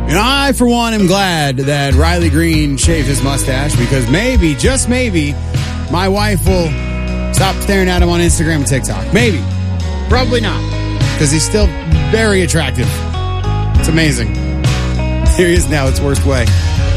And I, for one, am glad that Riley Green shaved his mustache because maybe, just maybe, my wife will stop staring at him on Instagram and TikTok. Maybe. Probably not. Because he's still very attractive. It's amazing. Here he is now, its worst way.